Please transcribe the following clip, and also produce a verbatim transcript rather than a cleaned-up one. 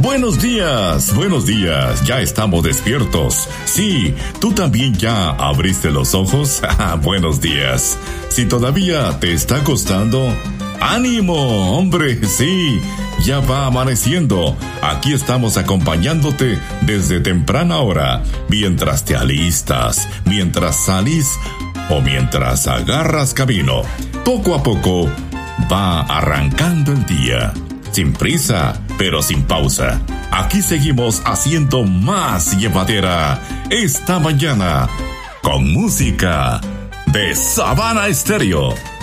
Buenos días, buenos días, ya estamos despiertos. Sí, tú también ya abriste los ojos. Buenos días. Si todavía te está costando, ánimo, hombre, sí, ya va amaneciendo. Aquí estamos acompañándote desde temprana hora, mientras te alistas, mientras salís o mientras agarras camino. Poco a poco va arrancando el día. Sin prisa, pero sin pausa. Aquí seguimos haciendo más llevadera esta mañana con música de Sabana Estéreo.